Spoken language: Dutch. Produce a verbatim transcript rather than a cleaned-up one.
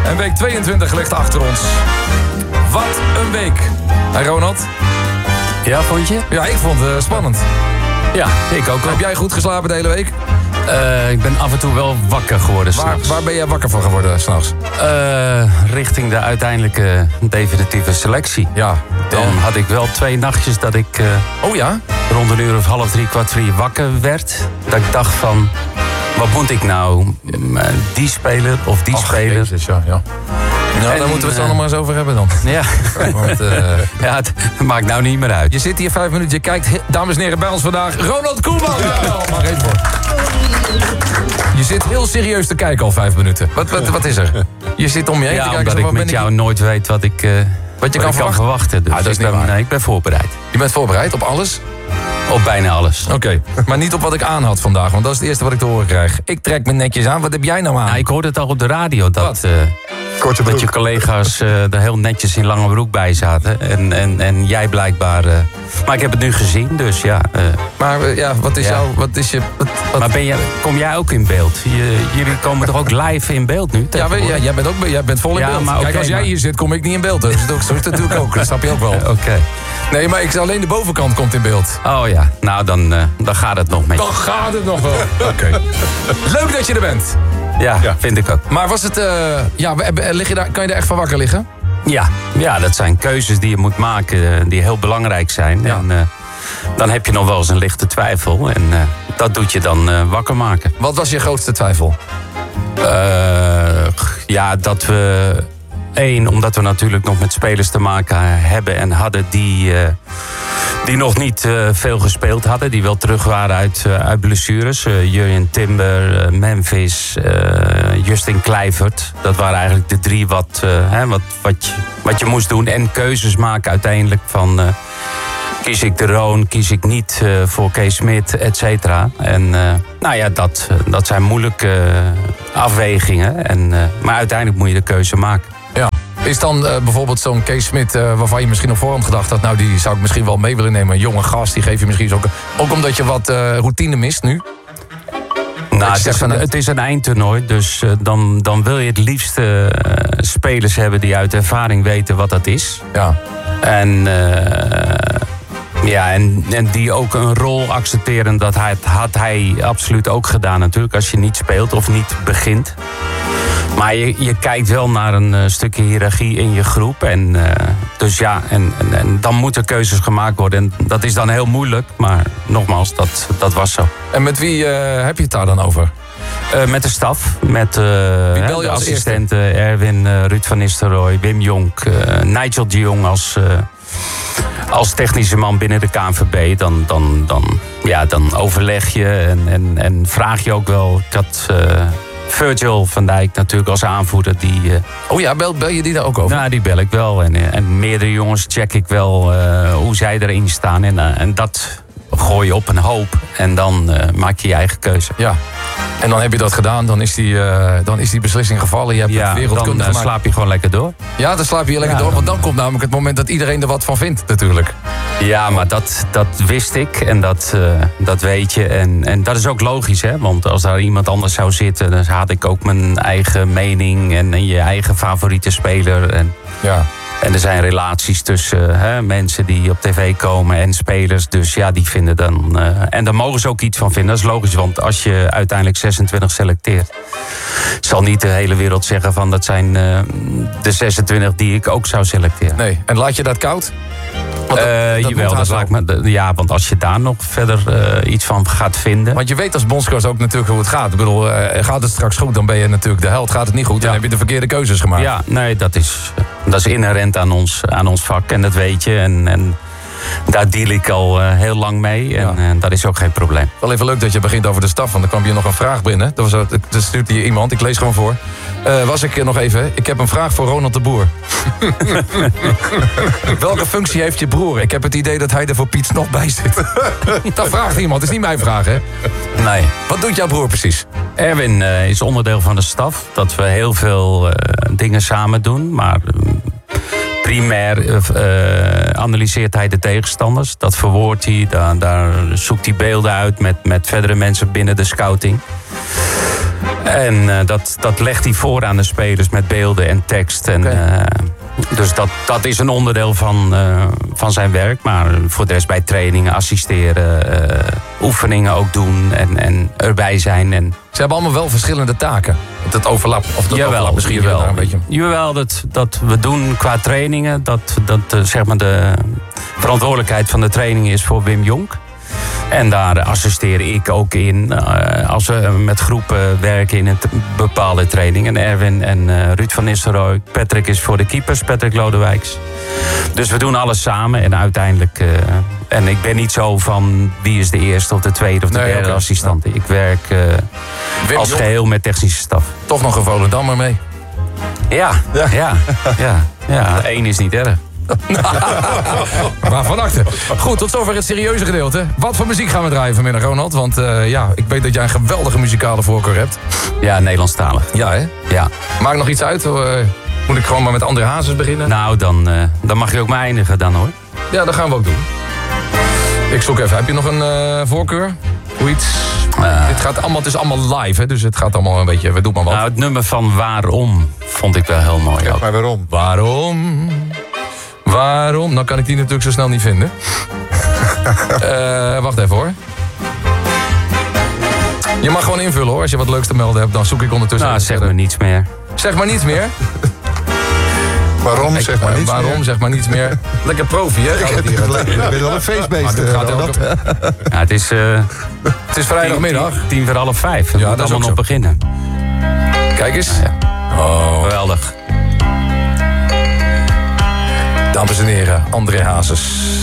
En week tweeëntwintig ligt achter ons. Wat een week. En Ronald? Ja, vond je? Ja, ik vond het uh, spannend. Ja, ik ook wel. Heb jij goed geslapen de hele week? Uh, ik ben af en toe wel wakker geworden Waar, s'nachts. waar ben jij wakker van geworden s'nachts? Uh, richting de uiteindelijke definitieve selectie. Ja. Dan ja. had ik wel twee nachtjes dat ik uh, oh ja? rond een uur of half drie, kwart vier wakker werd. Dat ik dacht van, wat moet ik nou? Uh, die speler of die Och, speler? Jezus, ja, ja. Nou, En, daar moeten we het uh, zo nog maar eens over hebben dan. Ja, Want, uh, ja het maakt nou niet meer uit. je zit hier vijf minuten, je kijkt, dames en heren, bij ons vandaag Ronald Koeman. Ja, mag even voor. Je zit heel serieus te kijken al vijf minuten. Wat, wat, wat is er? Je zit om je heen Ja, te kijken. omdat zo, ik wat met ben jou ik... nooit weet wat ik, uh, Wat je wat kan ik kan verwachten. Dus Ah, dat is ik, niet ben, waar. nee, ik ben voorbereid. Je bent voorbereid op alles? Op bijna alles. Oké, okay. Maar niet op wat ik aan had vandaag, want dat is het eerste wat ik te horen krijg. Ik trek me netjes aan, wat heb jij nou aan? Nou, ik hoorde het al op de radio dat, uh, Korte dat je collega's uh, er heel netjes in lange broek bij zaten. En, en, en jij blijkbaar... Uh, maar ik heb het nu gezien, dus ja. Uh, maar uh, ja, wat is ja. jouw... Wat is je, wat, wat... Maar ben jij, kom jij ook in beeld? Je, jullie komen toch ook live in beeld nu? Ja, ja, jij bent, ook, jij bent vol in ja, beeld. Maar Kijk, okay, als jij maar... hier zit, kom ik niet in beeld. Dat is ook, zo is het natuurlijk ook, dat snap je ook wel. Oké. Okay. Nee, maar ik, alleen de bovenkant komt in beeld. Oh ja, nou dan, uh, dan gaat het nog mee. Dan gaat het nog wel. Oké. Okay. Leuk dat je er bent. Ja, ja, vind ik ook. Maar was het... Uh, ja, lig je daar, kan je er echt van wakker liggen? Ja, ja, dat zijn keuzes die je moet maken, die heel belangrijk zijn. Ja. En uh, dan heb je nog wel eens een lichte twijfel. En uh, dat doet je dan uh, wakker maken. Wat was je grootste twijfel? Uh, ja, dat we... Eén, omdat we natuurlijk nog met spelers te maken hebben en hadden die... Uh, die nog niet uh, veel gespeeld hadden. Die wel terug waren uit, uh, uit blessures. Uh, Jurjen Timber, uh, Memphis, uh, Justin Kluivert. Dat waren eigenlijk de drie wat, uh, hè, wat, wat, je, wat je moest doen. En keuzes maken uiteindelijk van... Uh, kies ik de Roon, kies ik niet uh, voor Kees Smit, et cetera. En uh, nou ja, dat, uh, dat zijn moeilijke uh, afwegingen. En, uh, maar uiteindelijk moet je de keuze maken. Ja. Is dan uh, bijvoorbeeld zo'n Kees Smit, uh, waarvan je misschien op voorhand gedacht had... nou, die zou ik misschien wel mee willen nemen. Een jonge gast, die geef je misschien ook... Ook omdat je wat uh, routine mist nu? Nou, het, is een, het is een eindtoernooi, dus uh, dan, dan wil je het liefst uh, spelers hebben... die uit ervaring weten wat dat is. Ja. En... Uh, Ja, en, en die ook een rol accepteren, dat hij, had hij absoluut ook gedaan natuurlijk... als je niet speelt of niet begint. Maar je, je kijkt wel naar een uh, stukje hiërarchie in je groep. En, uh, dus ja, en, en, en dan moeten keuzes gemaakt worden. En dat is dan heel moeilijk, maar nogmaals, dat, dat was zo. En met wie uh, heb je het daar dan over? Uh, met de staf, met uh, wie bel je de als assistenten, Erwin, uh, Ruud van Nistelrooy, Wim Jonk, uh, Nigel de Jong als... Uh, Als technische man binnen de K N V B, dan, dan, dan, ja, dan overleg je en, en, en vraag je ook wel. Ik had uh, Virgil van Dijk natuurlijk als aanvoerder. Die, uh, oh ja, bel, bel je die daar ook over? Nou, die bel ik wel. En, en meerdere jongens check ik wel uh, hoe zij erin staan. En, uh, en dat gooi je op een hoop. En dan uh, maak je je eigen keuze. Ja. En dan heb je dat gedaan, dan is die, uh, dan is die beslissing gevallen. Je hebt ja, het wereldkunde dan uh, gemaakt. slaap je gewoon lekker door. Ja, dan slaap je lekker ja, door. Want dan, dan komt namelijk het moment dat iedereen er wat van vindt natuurlijk. Ja, maar dat, dat wist ik en dat, uh, dat weet je. En, en dat is ook logisch, hè. Want als daar iemand anders zou zitten... dan had ik ook mijn eigen mening en, en je eigen favoriete speler. En, ja. En er zijn relaties tussen hè, mensen die op tv komen en spelers. Dus ja, die vinden dan... Uh, en daar mogen ze ook iets van vinden. Dat is logisch, want als je uiteindelijk zesentwintig selecteert... zal niet de hele wereld zeggen van... dat zijn uh, de zesentwintig die ik ook zou selecteren. Nee, en laat je dat koud? Want dat, uh, dat jawel, dat lijkt me, ja, want als je daar nog verder uh, iets van gaat vinden... Want je weet als bondscoach ook natuurlijk hoe het gaat. Ik bedoel, uh, gaat het straks goed, dan ben je natuurlijk de held. Gaat het niet goed, ja. Dan heb je de verkeerde keuzes gemaakt. Ja, nee, dat is, dat is inherent aan ons, aan ons vak. En dat weet je. En, en daar deal ik al uh, heel lang mee. En, ja. en dat is ook geen probleem. Wel even leuk dat je begint over de staf. Want dan kwam je nog een vraag binnen. Dat, was, dat stuurde je iemand, ik lees gewoon voor. Uh, was ik nog even. Ik heb een vraag voor Ronald de Boer. Welke functie heeft je broer? Ik heb het idee dat hij er voor Piet Snot bij zit. Dat vraagt iemand, dat is niet mijn vraag, hè? Nee. Wat doet jouw broer precies? Erwin uh, is onderdeel van de staf. Dat we heel veel uh, dingen samen doen. Maar uh, primair uh, analyseert hij de tegenstanders. Dat verwoordt hij. Daar, daar zoekt hij beelden uit met, met verdere mensen binnen de scouting. En uh, dat, dat legt hij voor aan de spelers met beelden en tekst. En, Okay. uh, dus dat, dat is een onderdeel van, uh, van zijn werk. Maar voor de rest bij trainingen, assisteren, uh, oefeningen ook doen en, en erbij zijn. En Ze hebben allemaal wel verschillende taken. Dat overlap, of dat jawel, overlap misschien jawel. wel een beetje. Jawel, dat, dat we doen qua trainingen. Dat, dat uh, zeg maar de verantwoordelijkheid van de training is voor Wim Jonk. En daar assisteer ik ook in uh, als we met groepen werken in een t- bepaalde training. En Erwin en uh, Ruud van Nistelrooy. Patrick is voor de keepers, Patrick Lodewijks. Dus we doen alles samen en uiteindelijk... Uh, en ik ben niet zo van wie is de eerste of de tweede of de Nee, derde okay. assistent. Ik werk uh, Wim als Jonk, geheel met technische staf. toch nog een Volendammer mee. Ja, ja, ja. ja, ja. Eén is niet erg. Maar van achter. Goed, tot zover het serieuze gedeelte. Wat voor muziek gaan we draaien vanmiddag, Ronald? Want uh, ja, ik weet dat jij een geweldige muzikale voorkeur hebt. Ja, Nederlandstalig. Ja, hè? Ja. Maakt nog iets uit? Uh, moet ik gewoon maar met André Hazes beginnen? Nou, dan, uh, dan mag je ook maar eindigen dan, hoor. Ja, dat gaan we ook doen. Ik zoek even. Heb je nog een uh, voorkeur? Hoe iets? Uh, Dit gaat allemaal, het is allemaal live, hè? Dus het gaat allemaal een beetje... We doen maar wat. Nou, het nummer van Waarom vond ik wel heel mooi. Zeg Ook. maar waarom. Waarom? Waarom? Nou kan ik die natuurlijk zo snel niet vinden. uh, wacht even hoor. Je mag gewoon invullen hoor. Als je wat leuks te melden hebt, dan zoek ik ondertussen. Nou, zeg maar niets meer. Zeg maar niets meer. Waarom, Ik, zeg maar uh, niets Waarom, meer. zeg maar niets meer. Lekker profi, hè? Gaat het hier. Ik ben wel een feestbeest. Maar dit eh, gaat Ronald. elke- Ja, het is, uh, Het is vrijdagmiddag. Tien, tien voor half vijf. Het Ja, moet dat is allemaal ook nog zo. beginnen. Kijk eens. Oh. Geweldig. Dames en heren, André Hazes.